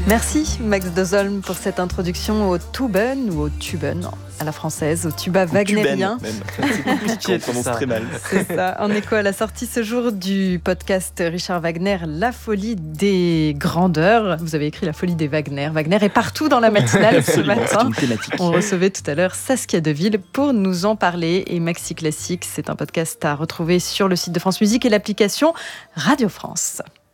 Merci Max Dozolm pour cette introduction au Tuben ou au Tuben à la française, au tuba wagnérien. On prononce très mal. C'est ça, en écho à la sortie ce jour du podcast Richard Wagner, La folie des grandeurs. Vous avez écrit La folie des Wagner. Wagner est partout dans la matinale ce matin. C'est une thématique. On recevait tout à l'heure Saskia Deville pour nous en parler. Et Maxi Classique, c'est un podcast à retrouver sur le site de France Musique et l'application Radio France.